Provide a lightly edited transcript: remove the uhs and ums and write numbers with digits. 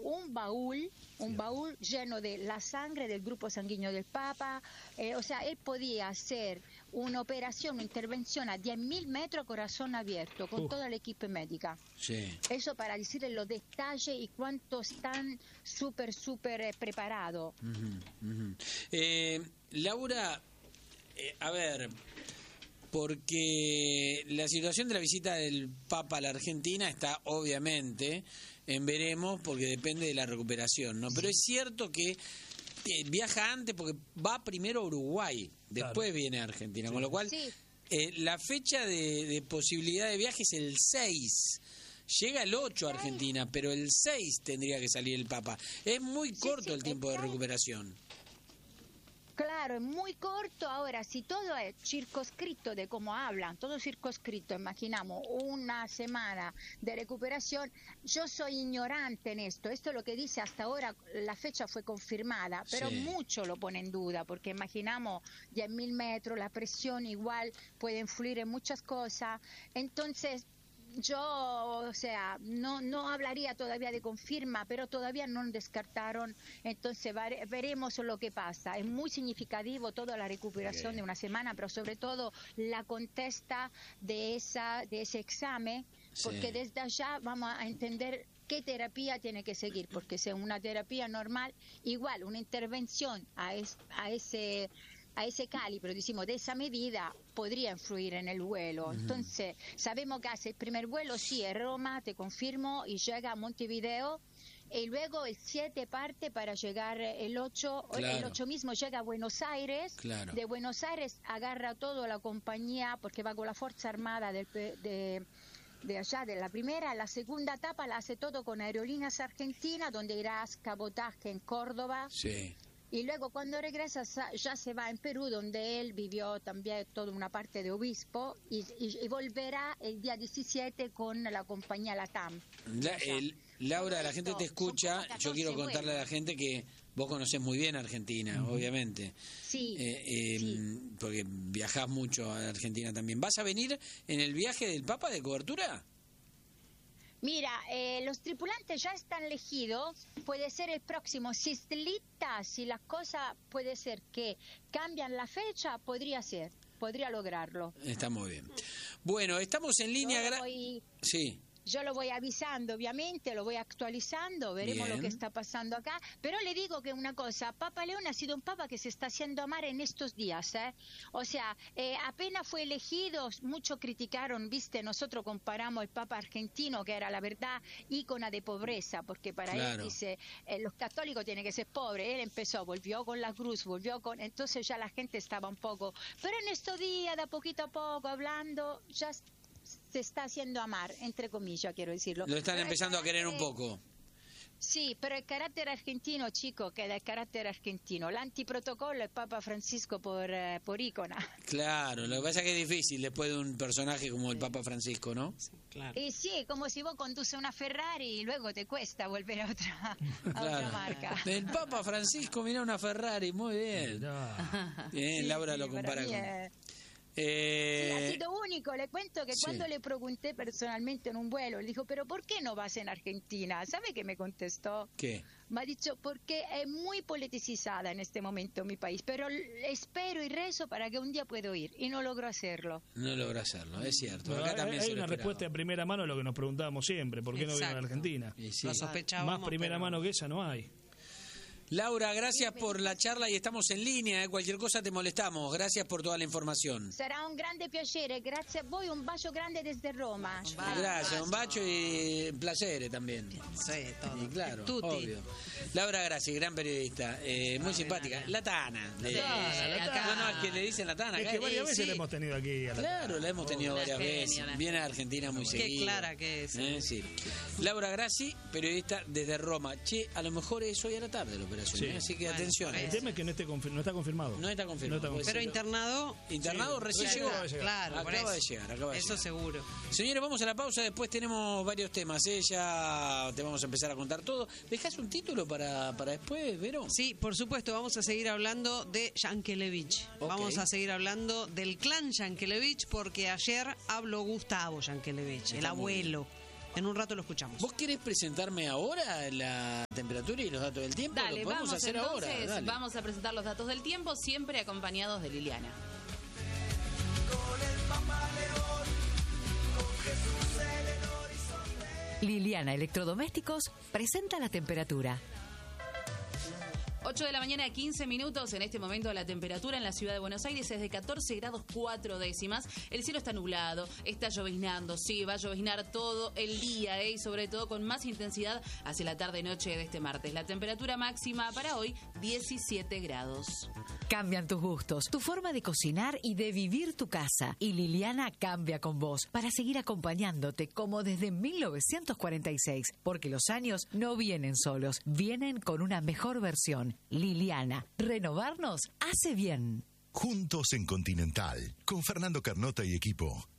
un baúl lleno de la sangre del grupo sanguíneo del Papa. O sea, él podía hacer una operación, una intervención a 10.000 metros a corazón abierto, con toda la equipo médica. Sí. Eso para decirle los detalles y cuánto están súper preparados. Laura, a ver, porque la situación de la visita del Papa a la Argentina está obviamente en veremos, porque depende de la recuperación, ¿no? Pero es cierto que viaja antes porque va primero a Uruguay, después viene a Argentina, con lo cual la fecha de posibilidad de viaje es el 6. Llega el 8 a Argentina, pero el 6 tendría que salir el Papa. Es muy corto el tiempo de recuperación. Claro, es muy corto. Ahora, si todo es circunscrito de cómo hablan, todo circunscrito, imaginamos una semana de recuperación, yo soy ignorante en esto. Esto es lo que dice hasta ahora, la fecha fue confirmada, pero mucho lo pone en duda, porque imaginamos 10.000 metros, la presión igual puede influir en muchas cosas. Entonces, yo, o sea, no hablaría todavía de confirma, pero todavía no descartaron, entonces veremos lo que pasa. Es muy significativo toda la recuperación de una semana, pero sobre todo la contesta de ese examen, porque desde allá vamos a entender qué terapia tiene que seguir, porque si es una terapia normal, igual una intervención a ese calibre, decimos, de esa medida podría influir en el vuelo. Entonces, sabemos que hace el primer vuelo, sí, es Roma, te confirmo, y llega a Montevideo, y luego el 7 parte para llegar el 8, el 8 mismo llega a Buenos Aires, de Buenos Aires agarra toda la compañía, porque va con la Fuerza Armada de allá, de la primera. La segunda etapa la hace todo con Aerolíneas Argentinas, donde irá a cabotaje en Córdoba. Y luego cuando regresa ya se va en Perú, donde él vivió también toda una parte de obispo, y volverá el día 17 con la compañía LATAM. Laura, la gente te escucha, yo quiero contarle a la gente que vos conocés muy bien Argentina, obviamente. Porque viajás mucho a Argentina también. ¿Vas a venir en el viaje del Papa de cobertura? Mira, los tripulantes ya están elegidos, puede ser el próximo. Si las cosas puede ser que cambian la fecha, podría lograrlo. Está muy bien. Bueno, estamos en línea. Yo lo voy avisando, obviamente, lo voy actualizando, veremos lo que está pasando acá. Pero le digo que una cosa, Papa León ha sido un papa que se está haciendo amar en estos días, O sea, apenas fue elegido, muchos criticaron, viste, nosotros comparamos el papa argentino, que era la verdad, ícona de pobreza, porque para él dice, los católicos tienen que ser pobres. Él volvió con la cruz, entonces ya la gente estaba un poco. Pero en estos días, de poquito a poco, hablando, ya se está haciendo amar, entre comillas, quiero decirlo. Lo están empezando a querer un poco. Sí, pero el carácter argentino, chico, queda el carácter argentino. El antiprotocolo es Papa Francisco por ícona. Claro, lo que pasa es que es difícil después de un personaje como el Papa Francisco, ¿no? Claro. Y sí, como si vos conduces una Ferrari y luego te cuesta volver a otra marca. El Papa Francisco, mira una Ferrari, muy bien. Bien, Laura lo compara con... ha sido único. Le cuento que cuando le pregunté personalmente en un vuelo, le dijo, pero ¿por qué no vas en Argentina? ¿Sabe qué me contestó? ¿Qué? Me ha dicho, porque es muy politicizada en este momento mi país, pero espero y rezo para que un día pueda ir, y no logro hacerlo. No logro hacerlo, es cierto. Bueno, acá también hay una respuesta de primera mano a lo que nos preguntábamos siempre, ¿por qué no viene a Argentina? Lo sospechábamos. Más primera mano que esa no hay. Laura, gracias por la charla y estamos en línea, cualquier cosa te molestamos, gracias por toda la información. Sarà un grande piacere, grazie a voi, un bacio grande desde Roma. Gracias, un bacio y un placer también. Sí, todo. Y claro, obvio. Laura Grassi, gran periodista, muy simpática. La Tana. No, es que le dicen la Tana. Es que varias veces la hemos tenido aquí. Claro, la hemos tenido varias veces. Viene a Argentina muy seguido. Qué clara que es. Sí. Laura Grassi, periodista desde Roma. Che, a lo mejor es hoy a la tarde la operación, así que atención. El tema es que no está confirmado. No está confirmado. Pero internado recién llegó. Claro, acaba de llegar. Eso seguro. Señores, vamos a la pausa, después tenemos varios temas, ya te vamos a empezar a contar todo. ¿Dejás un título para después, Vero? Sí, por supuesto, vamos a seguir hablando de Yankelevich. Vamos a seguir hablando del clan Yankelevich, porque ayer habló Gustavo Yankelevich, el abuelo. En un rato lo escuchamos. ¿Vos querés presentarme ahora la temperatura y los datos del tiempo? Dale, lo podemos vamos hacer entonces, ahora. Dale. vamos a presentar los datos del tiempo, siempre acompañados de Liliana. Liliana Electrodomésticos presenta la temperatura. 8 de la mañana, 15 minutos. En este momento la temperatura en la ciudad de Buenos Aires es de 14 grados 4 décimas. El cielo está nublado, está lloviznando. Sí, va a lloviznar todo el día, y sobre todo con más intensidad hacia la tarde-noche de este martes. La temperatura máxima para hoy, 17 grados. Cambian tus gustos, tu forma de cocinar y de vivir tu casa. Y Liliana cambia con vos para seguir acompañándote como desde 1946. Porque los años no vienen solos, vienen con una mejor versión. Liliana, renovarnos hace bien. Juntos en Continental, con Fernando Carnota y equipo.